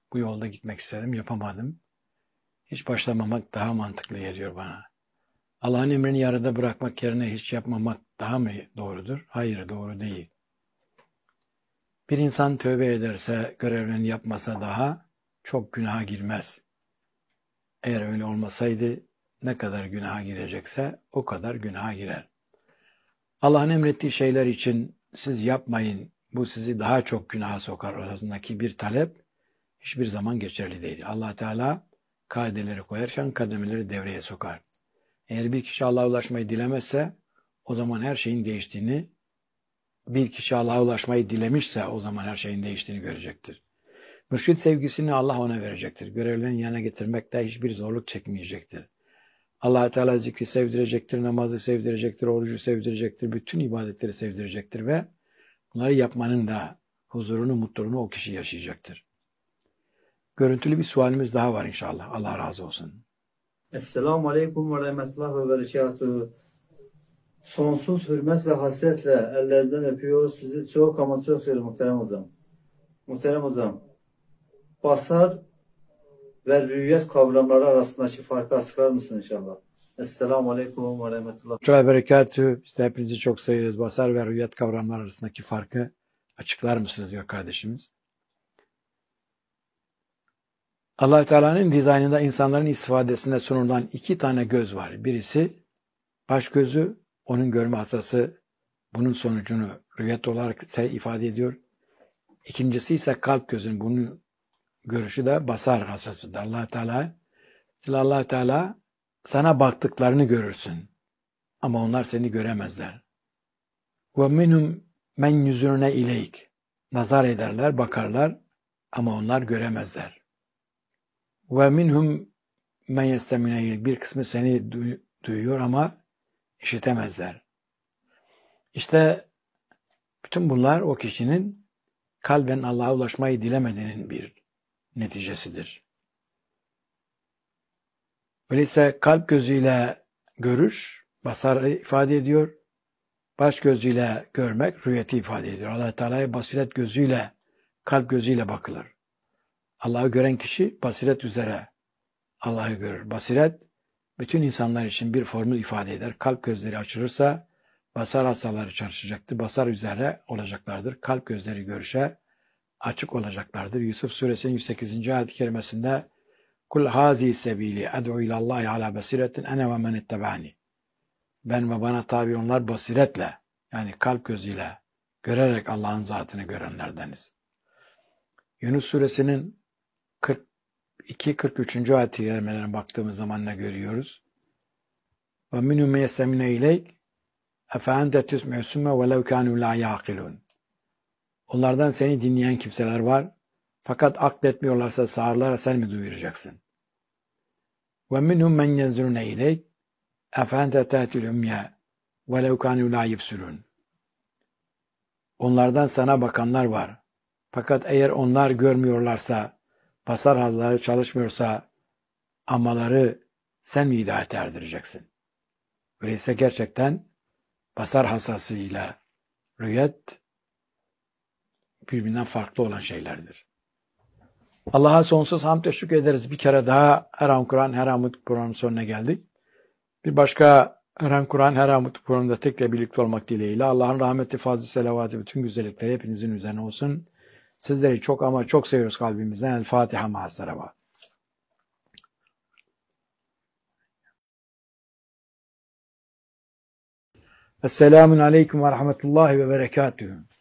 bu yolda gitmek istedim, yapamadım. Hiç başlamamak daha mantıklı geliyor bana. Allah'ın emrini yarıda bırakmak yerine hiç yapmamak daha mı doğrudur? Hayır, doğru değil. Bir insan tövbe ederse, görevlerini yapmasa daha çok günaha girmez. Eğer öyle olmasaydı ne kadar günaha girecekse o kadar günaha girer. Allah'ın emrettiği şeyler için siz yapmayın, bu sizi daha çok günaha sokar arasındaki bir talep hiçbir zaman geçerli değil. Allah Teala kaideleri koyarken kademeleri devreye sokar. Eğer bir kişi Allah'a ulaşmayı dilemezse o zaman her şeyin değiştiğini, bir kişi Allah'a ulaşmayı dilemişse o zaman her şeyin değiştiğini görecektir. Mürşid sevgisini Allah ona verecektir. Görevlerini yerine getirmekte hiçbir zorluk çekmeyecektir. Allah Teala zikri sevdirecektir, namazı sevdirecektir, orucu sevdirecektir, bütün ibadetleri sevdirecektir ve bunları yapmanın da huzurunu, mutluluğunu o kişi yaşayacaktır. Görüntülü bir sualimiz daha var inşallah. Allah razı olsun. Esselamu Aleyküm ve Rahmetullah ve Berekatuhu. Sonsuz hürmet ve hasretle ellerinizden öpüyor. Sizi çok ama çok seviyorum muhterem hocam. Muhterem hocam, basar ve rüyet kavramları arasındaki farkı açıklar mısın inşallah? Esselamu Aleyküm ve Rahmetullah. Rahmetullah berekatü. Biz de hepinizi çok seviyoruz. Basar ve rüyet kavramlar arasındaki farkı açıklar mısınız diyor kardeşimiz. Allah Teala'nın dizaynında insanların istifadesine sunulan iki tane göz var. Birisi baş gözü, onun görme hasası, bunun sonucunu rüyet olarak ifade ediyor. İkincisi ise kalp gözünün, bunun görüşü de basar hasasıdır. Allah Teala sana baktıklarını görürsün ama onlar seni göremezler. Ve minhum men yüzüne ileyk. Nazar ederler, bakarlar ama onlar göremezler. Ve minhum men yestemine ileyk. Bir kısmı seni duyuyor ama işitemezler. İşte bütün bunlar o kişinin kalben Allah'a ulaşmayı dilemediğinin bir neticesidir. Öyleyse kalp gözüyle görüş, basarı ifade ediyor. Baş gözüyle görmek, rüyeti ifade ediyor. Allah Teala'ya basiret gözüyle, kalp gözüyle bakılır. Allah'ı gören kişi basiret üzere Allah'ı görür. Basiret, bütün insanlar için bir formül ifade eder. Kalp gözleri açılırsa, basar hastaları çalışacaktır. Basar üzere olacaklardır. Kalp gözleri görüşe açık olacaklardır. Yusuf Suresinin 108. ayet-i kerimesinde Kul hazi sebili ed'u ilallahi ala basiretin ene ve men ittebani. Ben ve bana tabi onlar basiretle, yani kalp gözüyle görerek Allah'ın zatını görenlerdeniz. Yunus Suresinin 42-43. ayet-i kerimelerine baktığımız zaman ne görüyoruz? Ve minhum yestemine ileyk efe ente tusmi'u summe ve lev kânû lâ yâkilûn. Onlardan seni dinleyen kimseler var. Fakat akletmiyorlarsa sağırlara sen mi duyuracaksın? Ve minhum men yenzurune ileyk efe ente te'til ümye ve lev kânû lâ yibsirûn. Onlardan sana bakanlar var. Fakat eğer onlar görmüyorlarsa, basar hazları çalışmıyorsa amaları sen mi hidayete erdireceksin? Öyleyse gerçekten basar hassasıyla rüyet birbirinden farklı olan şeylerdir. Allah'a sonsuz hamd ve şükür ederiz. Bir kere daha Her Kur'an, Her Mutlu programının sonuna geldik. Bir başka Her Kur'an, Her Mutlu programında tekrar birlikte olmak dileğiyle Allah'ın rahmeti, fazlı, selavatı, bütün güzellikleri hepinizin üzerine olsun. Sizleri çok ama çok seviyoruz kalbimizden. El Fatiha ma'as-salavat. Esselamun aleyküm ve rahmetullahi ve berekatuhu.